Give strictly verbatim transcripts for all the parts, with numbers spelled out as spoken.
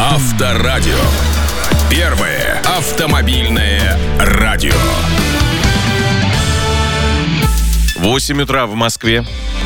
Авторадио. Первое автомобильное радио. восемь утра в Москве.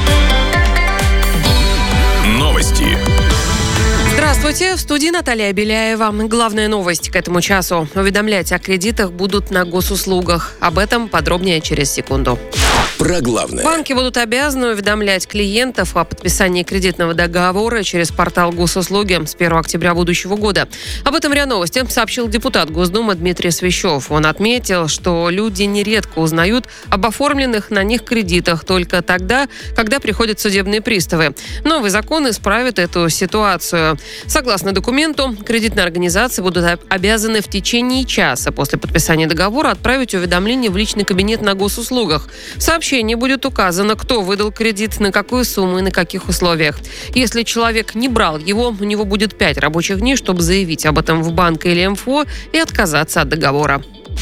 Новости. Здравствуйте, в студии Наталья Беляева. Главная новость к этому часу. Уведомлять о кредитах будут на госуслугах. Об этом подробнее через секунду. Про главное. Банки будут обязаны уведомлять клиентов о подписании кредитного договора через портал госуслуги с первого октября будущего года. Об этом РИА Новости сообщил депутат Госдумы Дмитрий Свищев. Он отметил, что люди нередко узнают об оформленных на них кредитах только тогда, когда приходят судебные приставы. Новый закон исправит эту ситуацию. Согласно документу, кредитные организации будут обязаны в течение часа после подписания договора отправить уведомление в личный кабинет на госуслугах. В сообщении будет указано, кто выдал кредит, на какую сумму и на каких условиях. Если человек не брал его, у него будет пять рабочих дней, чтобы заявить об этом в банк или эм эф о и отказаться от договора.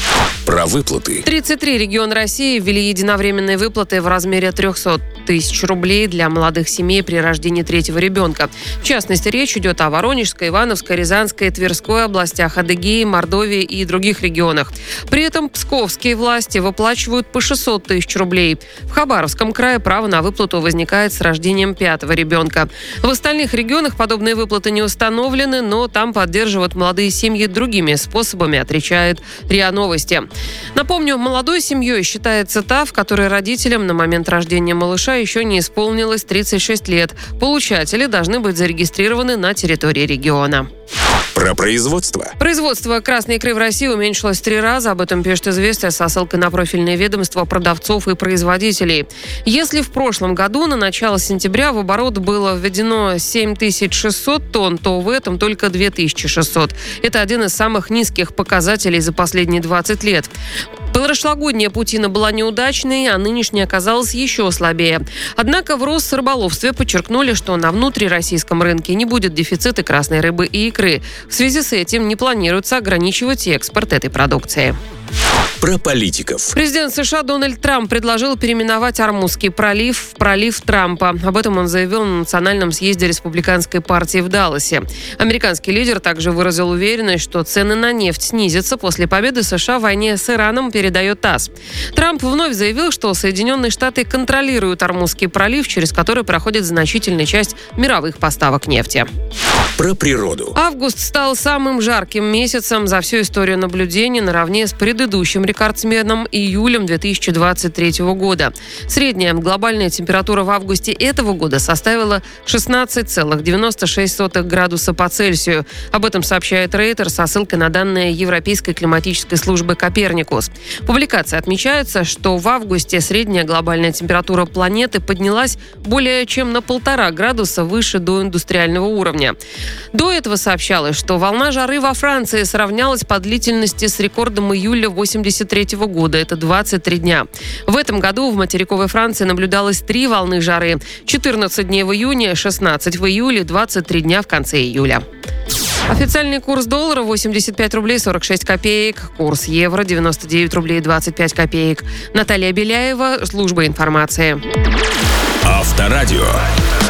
Про выплаты. тридцать три региона России ввели единовременные выплаты в размере триста тысяч рублей для молодых семей при рождении третьего ребенка. В частности, речь идет о Воронежской, Ивановской, Рязанской, Тверской областях, Адыгее, Мордовии и других регионах. При этом псковские власти выплачивают по шестьсот тысяч рублей. В Хабаровском крае право на выплату возникает с рождением пятого ребенка. В остальных регионах подобные выплаты не установлены, но там поддерживают молодые семьи другими способами, отречает РИА Новости. Напомню, молодой семьей считается та, в которой родителям на момент рождения малыша еще не исполнилось тридцать шесть лет. Получатели должны быть зарегистрированы на территории региона. Про производство. Производство красной икры в России уменьшилось в три раза. Об этом пишет «Известия» со ссылкой на профильное ведомство продавцов и производителей. Если в прошлом году на начало сентября в оборот было введено семь тысяч шестьсот тонн, то в этом только две тысячи шестьсот. Это один из самых низких показателей за последние двадцать лет. Прошлогодняя путина была неудачной, а нынешняя оказалась еще слабее. Однако в Россрыболовстве подчеркнули, что на внутрироссийском рынке не будет дефицита красной рыбы и икры. В связи с этим не планируется ограничивать экспорт этой продукции. Про политиков. Президент США Дональд Трамп предложил переименовать Ормузский пролив в пролив Трампа. Об этом он заявил на национальном съезде республиканской партии в Далласе. Американский лидер также выразил уверенность, что цены на нефть снизятся после победы США в войне с Ираном, передает ТАСС. Трамп вновь заявил, что Соединенные Штаты контролируют Ормузский пролив, через который проходит значительная часть мировых поставок нефти. Про природу. Август стал самым жарким месяцем за всю историю наблюдений наравне с предыдущим рекордсменом июлем две тысячи двадцать третьего года. Средняя глобальная температура в августе этого года составила шестнадцать целых девяносто шесть сотых градуса по Цельсию. Об этом сообщает Рейтер со ссылкой на данные Европейской климатической службы «Коперникус». В публикации отмечается, что в августе средняя глобальная температура планеты поднялась более чем на полтора градуса выше доиндустриального уровня. До этого сообщалось, что волна жары во Франции сравнялась по длительности с рекордом июля восемьдесят третьего года. Это двадцать три дня. В этом году в материковой Франции наблюдалось три волны жары. четырнадцать дней в июне, шестнадцать в июле, двадцать три дня в конце июля. Официальный курс доллара восемьдесят пять рублей сорок шесть копеек. Курс евро девяносто девять рублей двадцать пять копеек. Наталья Беляева, служба информации. Авторадио.